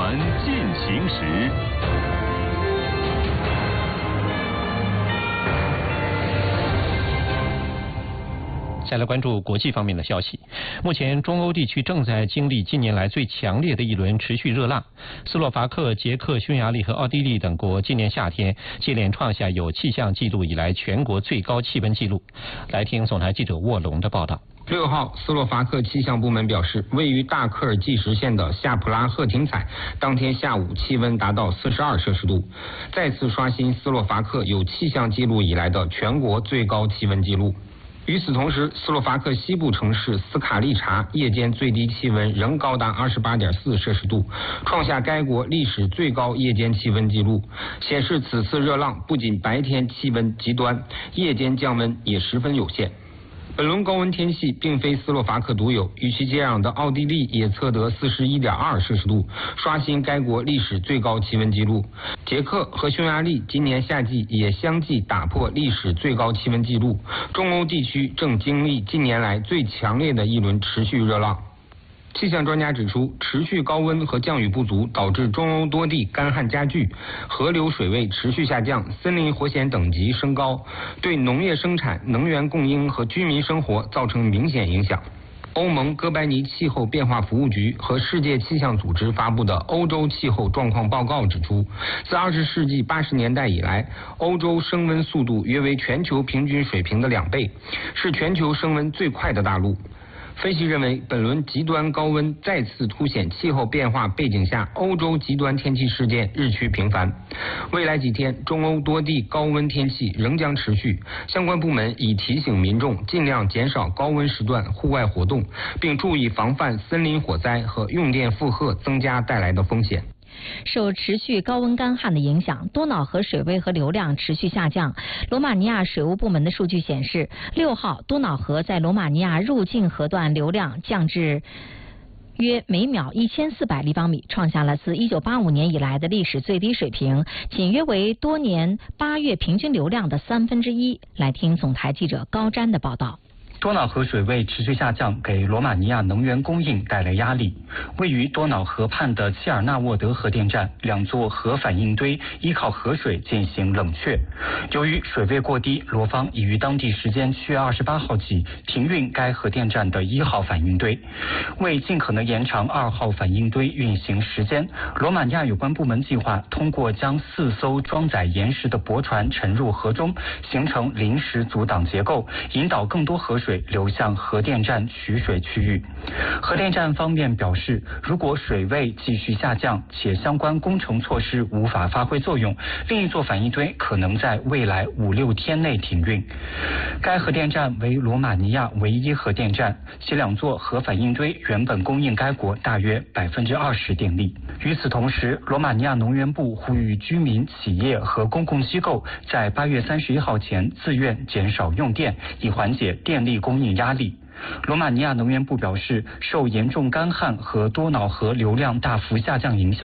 坛进行时。 再来关注国际方面的消息。目前，中欧地区正在经历近年来最强烈的一轮持续热浪。斯洛伐克、捷克、匈牙利和奥地利等国今年夏天接连创下有气象记录以来全国最高气温纪录。来听总台记者沃龙的报道。 6号，斯洛伐克气象部门表示，位于大科尔济什县的夏普拉赫廷采当天下午气温达到42摄氏度，再次刷新斯洛伐克有气象记录以来的全国最高气温纪录。与此同时，斯洛伐克西部城市斯卡利察夜间最低气温仍高达28.4摄氏度，创下该国历史最高夜间气温纪录，显示此次热浪不仅白天气温极端，夜间降温也十分有限。本轮高温天气并非斯洛伐克独有，与其接壤的奥地利也测得41.2摄氏度，刷新该国历史最高气温纪录。捷克和匈牙利今年夏季也相继打破历史最高气温纪录。中欧地区正经历近年来最强烈的一轮持续热浪。气象专家指出，持续高温和降雨不足导致中欧多地干旱加剧，河流水位持续下降，森林火险等级升高，对农业生产、能源供应和居民生活造成明显影响。欧盟哥白尼气候变化服务局和世界气象组织发布的欧洲气候状况报告指出，自20世纪80年代以来，欧洲升温速度约为全球平均水平的2倍，是全球升温最快的大陆。分析认为，本轮极端高温再次凸显气候变化背景下欧洲极端天气事件日趋频繁。未来几天，中欧多地高温天气仍将持续，相关部门已提醒民众尽量减少高温时段户外活动，并注意防范森林火灾和用电负荷增加带来的风险。 受持续高温干旱的影响，多瑙河水位和流量持续下降。罗马尼亚水务部门的数据显示，6号多瑙河在罗马尼亚入境河段流量降至约每秒1400立方米，创下了自1985年以来的历史最低水平，仅约为多年8月平均流量的1/3。来听总台记者高瞻的报道。 多瑙河水位持续下降，给罗马尼亚能源供应带来压力。位于多瑙河畔的切尔纳沃德核电站2座核反应堆依靠河水进行冷却。由于水位过低，罗方已于当地时间7月28号起停运该核电站的1号反应堆。为尽可能延长2号反应堆运行时间，罗马尼亚有关部门计划通过将4艘装载岩石的驳船沉入河中，形成临时阻挡结构，引导更多河水流向核电站取水区域。核电站方面表示，如果水位继续下降且相关工程措施无法发挥作用，另一座反应堆可能在未来5-6天内停运。该核电站为罗马尼亚唯一核电站，其2座核反应堆原本供应该国大约20%电力。与此同时，罗马尼亚能源部呼吁居民、企业和公共机构在8月31号前自愿减少用电，以缓解电力供应压力。罗马尼亚能源部表示，受严重干旱和多瑙河流量大幅下降影响，